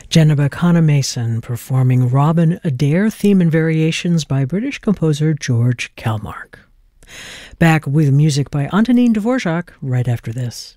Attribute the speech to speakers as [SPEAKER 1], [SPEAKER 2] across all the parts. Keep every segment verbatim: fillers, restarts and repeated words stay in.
[SPEAKER 1] Jennabekana Mason performing Robin Adair, theme and variations by British composer George Kalmark. Back with music by Antonin Dvorak right after this.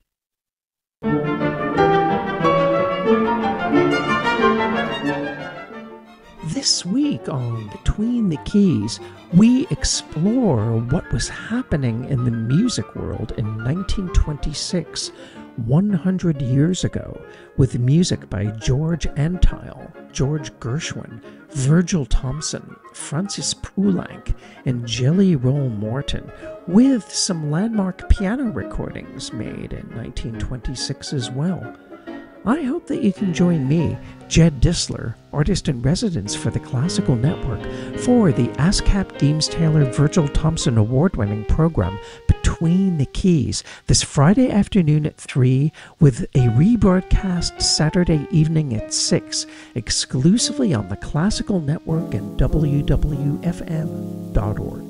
[SPEAKER 2] This week on Between the Keys, we explore what was happening in the music world in nineteen twenty-six, one hundred years ago, with music by George Antheil, George Gershwin, Virgil Thomson, Francis Poulenc, and Jelly Roll Morton, with some landmark piano recordings made in nineteen twenty-six as well. I hope that you can join me, Jed Disler, artist-in-residence for the Classical Network, for the ASCAP Deems Taylor Virgil Thomson Award-winning program Between the Keys this Friday afternoon at three, with a rebroadcast Saturday evening at six, exclusively on the Classical Network and W W F M dot org.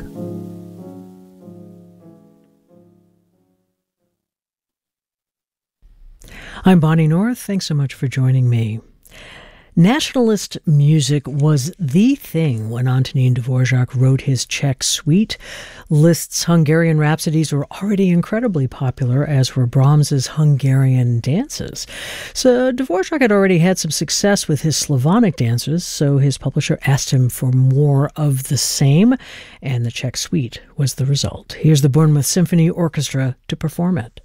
[SPEAKER 1] I'm Bonnie North. Thanks so much for joining me. Nationalist music was the thing when Antonin Dvorak wrote his Czech suite. Liszt's Hungarian rhapsodies were already incredibly popular, as were Brahms's Hungarian dances. So Dvorak had already had some success with his Slavonic dances, so his publisher asked him for more of the same, and the Czech suite was the result. Here's the Bournemouth Symphony Orchestra to perform it.